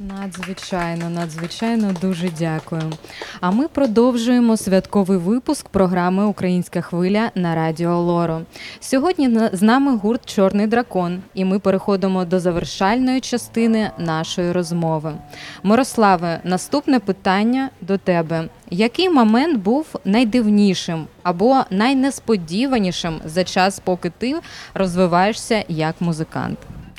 Надзвичайно дуже дякую. А ми продовжуємо святковий випуск програми «Українська хвиля» на Радіо Лоро. Сьогодні з нами гурт «Чорний дракон», і ми переходимо до завершальної частини нашої розмови. Мирославе, наступне питання до тебе. Який момент був найдивнішим або найнесподіванішим за час, поки ти розвиваєшся як музикант?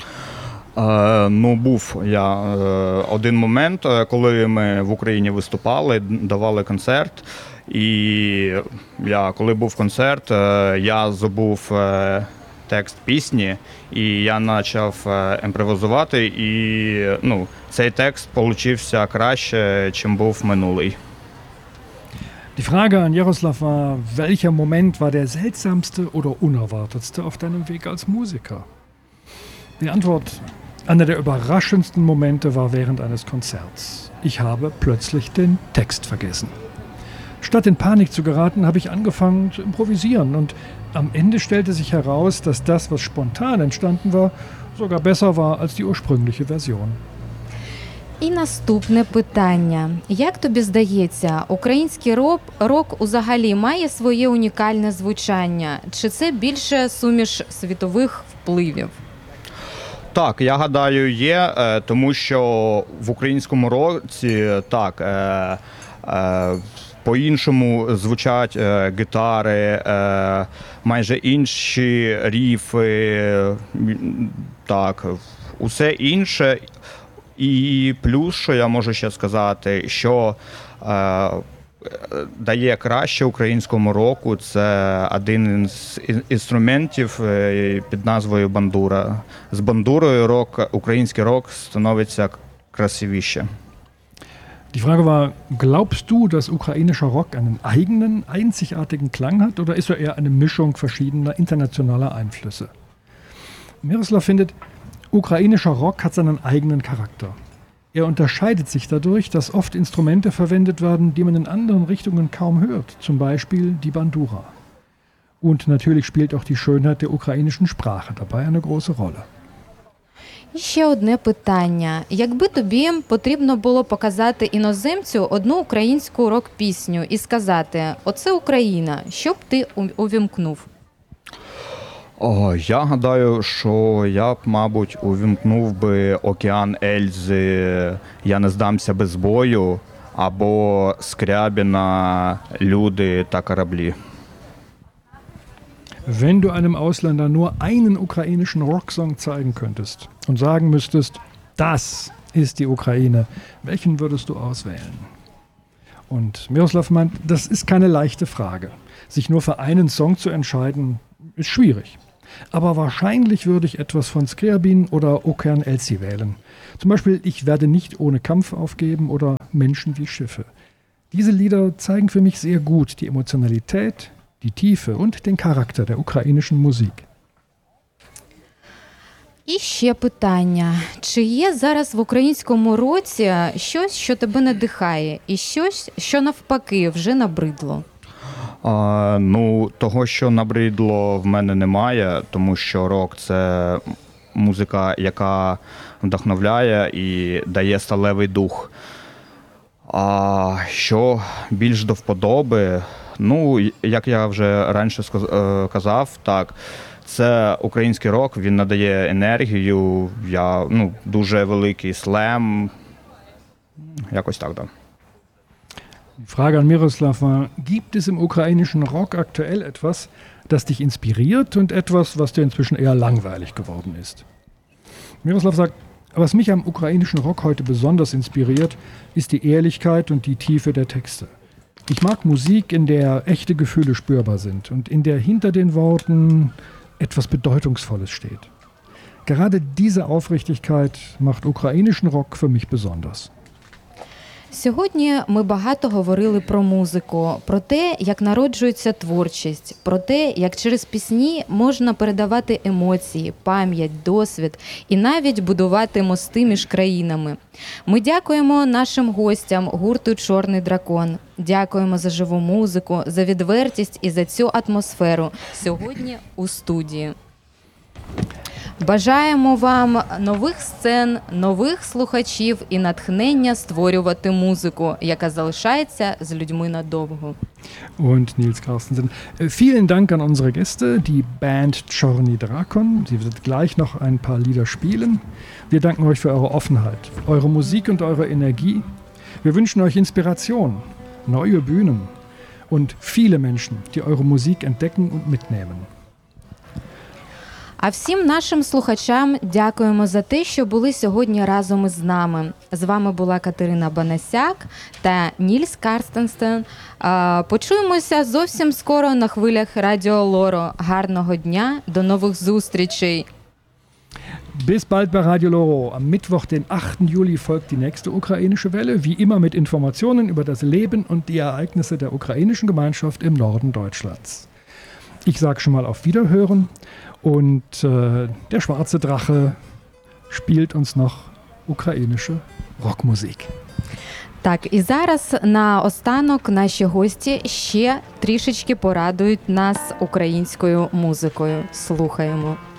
Був один момент, коли ми в Україні виступали, давали концерт. І коли був концерт, я забув текст пісні, і я почав імпровізувати, і цей текст получився краще, чим був минулий. Die Frage an Jaroslav war, welcher Moment war der seltsamste oder unerwartetste auf deinem Weg als Musiker? Die Antwort: Einer der überraschendsten Momente war während eines Konzerts. Ich habe plötzlich den Text vergessen. Statt in Panik zu geraten, habe ich angefangen zu improvisieren und am Ende stellte sich heraus, dass das, was spontan entstanden war, sogar besser war als die ursprüngliche Version. І наступне питання. Як тобі здається, український рок взагалі має своє унікальне звучання? Чи це більше суміш світових впливів? Так, я гадаю, є, тому що в українському році по-іншому звучать гітари, майже інші ріфи, усе інше. І плюс, що я можу ще сказати, що дає краще українському року, це один з інструментів під назвою бандура. З бандурою український рок становиться красивіше. Die Frage war, glaubst du, dass ukrainischer Rock einen eigenen, einzigartigen Klang hat oder ist er eher eine Mischung verschiedener internationaler Einflüsse? Miroslav findet, ukrainischer Rock hat seinen eigenen Charakter. Er unterscheidet sich dadurch, dass oft Instrumente verwendet werden, die man in anderen Richtungen kaum hört, zum Beispiel die Bandura. Und natürlich spielt auch die Schönheit der ukrainischen Sprache dabei eine große Rolle. І ще одне питання. Якби тобі потрібно було показати іноземцю одну українську рок-пісню і сказати «Оце Україна», що б ти увімкнув? Я гадаю, що я б, мабуть, увімкнув би «Океан Ельзи», «Я не здамся без бою» або Скрябіна «Люди та кораблі». Wenn du einem Ausländer nur einen ukrainischen Rocksong zeigen könntest und sagen müsstest, das ist die Ukraine, welchen würdest du auswählen? Und Miroslav meint, das ist keine leichte Frage. Sich nur für einen Song zu entscheiden, ist schwierig. Aber wahrscheinlich würde ich etwas von Skryabin oder Okean Elzi wählen. Zum Beispiel Ich werde nicht ohne Kampf aufgeben oder Menschen wie Schiffe. Diese Lieder zeigen für mich sehr gut die Emotionalität, die Tiefe und den Charakter der ukrainischen Musik. І ще питання. Чи є зараз в українському році щось, що тебе надихає, і щось, що навпаки вже набридло? Того, що набридло, в мене немає, тому що рок – це музика, яка вдохновляє і дає сталевий дух. А що більш до вподоби, як я вже раніше казав, це український рок, він надає енергію, дуже великий слем, якось так, так. Die Frage an Miroslav war, gibt es im ukrainischen Rock aktuell etwas, das dich inspiriert und etwas, was dir inzwischen eher langweilig geworden ist? Miroslav sagt, was mich am ukrainischen Rock heute besonders inspiriert, ist die Ehrlichkeit und die Tiefe der Texte. Ich mag Musik, in der echte Gefühle spürbar sind und in der hinter den Worten etwas Bedeutungsvolles steht. Gerade diese Aufrichtigkeit macht ukrainischen Rock für mich besonders. Сьогодні ми багато говорили про музику, про те, як народжується творчість, про те, як через пісні можна передавати емоції, пам'ять, досвід і навіть будувати мости між країнами. Ми дякуємо нашим гостям гурту «Чорний дракон». Дякуємо за живу музику, за відвертість і за цю атмосферу сьогодні у студії. Бажаємо вам нових сцен, нових слухачів і натхнення створювати музику, яка залишається з людьми надовго. Und Nils Carstensen. Vielen Dank an unsere Gäste, die Band Czorny Drakon. Sie wird gleich noch ein paar Lieder spielen. Wir danken euch für eure Offenheit, eure Musik und eure Energie. Wir wünschen euch Inspiration, neue Bühnen und viele Menschen, die eure Musik entdecken und mitnehmen. А всім нашим слухачам дякуємо за те, що були сьогодні разом із нами. З вами була Катерина Банасяк та Нільс Карстенсен. Почуємося зовсім скоро на хвилях Радіо Лоро. Гарного дня, до нових зустрічей! Bis bald bei Radio Loro. Am Mittwoch, den 8. Juli, folgt die nächste ukrainische Welle, wie immer mit Informationen über das Leben und die Ereignisse der ukrainischen Gemeinschaft im Norden Deutschlands. Ich sage schon mal auf Wiederhören und der schwarze Drache spielt uns noch ukrainische Rockmusik. Так, і зараз на останок наші гості ще трішечки порадують нас українською музикою. Слухаємо.